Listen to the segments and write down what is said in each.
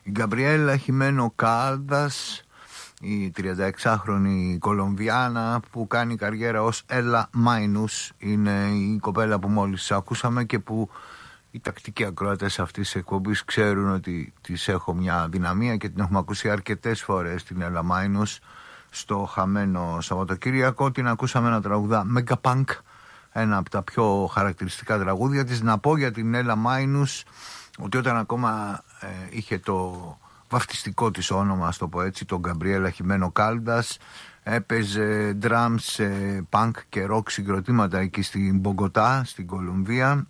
Η Γκαμπριέλα Χιμένο Κάλντας, η 36χρονη Κολομβιάνα που κάνει καριέρα ως Έλα Μάινους, είναι η κοπέλα που μόλις ακούσαμε και που οι τακτικοί ακροατές αυτής της εκπομπής ξέρουν ότι της έχω μια δυναμία και την έχουμε ακούσει αρκετές φορές την Έλα Μάινους στο χαμένο Σαββατοκύριακο. Την ακούσαμε να τραγουδά Megapunk, ένα από τα πιο χαρακτηριστικά τραγούδια της. Να πω για την Έλα Μάινους ότι όταν ακόμα είχε το βαφτιστικό της όνομα, ας το πω έτσι, τον Γκαμπριέλα Χιμένο Κάλντας, έπαιζε drums σε punk και rock συγκροτήματα εκεί στην Μπογκοτά, στην Κολομβία,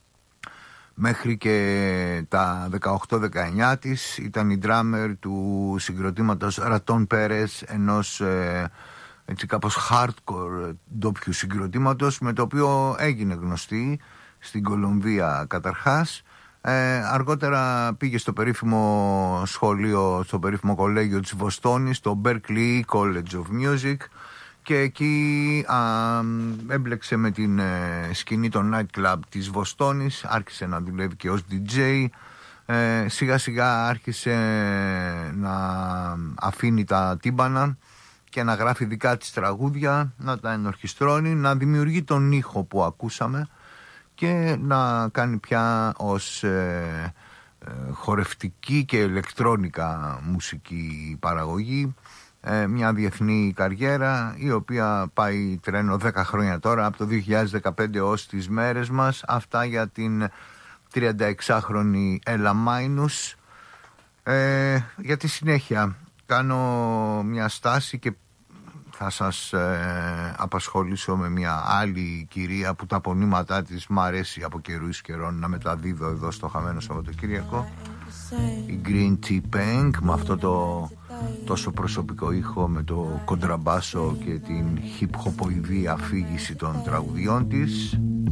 μέχρι και τα 18-19 της. Ήταν η drummer του συγκροτήματος Ρατών Πέρες, ενός έτσι κάπως hardcore ντόπιου συγκροτήματος, με το οποίο έγινε γνωστή στην Κολομβία καταρχάς. Αργότερα πήγε στο περίφημο σχολείο, στο περίφημο κολέγιο της Βοστόνης, το Berklee College of Music, και εκεί έμπλεξε με την σκηνή των night club της Βοστόνης, άρχισε να δουλεύει και ως DJ. Σιγά σιγά άρχισε να αφήνει τα τύμπανα και να γράφει δικά της τραγούδια, να τα ενορχιστρώνει, να δημιουργεί τον ήχο που ακούσαμε και να κάνει πια ως χορευτική και ηλεκτρόνικα μουσική παραγωγή μια διεθνή καριέρα, η οποία πάει τρένο 10 χρόνια τώρα, από το 2015 ως τις μέρες μας. Αυτά για την 36χρονη Έλα Μάινους. Για τη συνέχεια κάνω μια στάση και θα σας απασχολήσω με μια άλλη κυρία που τα πονήματά της μ' αρέσει από καιρούς καιρών να μεταδίδω εδώ στο χαμένο Σαββατοκύριακο. Η Green Tea Punk, με αυτό το τόσο προσωπικό ήχο, με το κοντραμπάσο και την hip-hopoειδή αφήγηση των τραγουδιών της.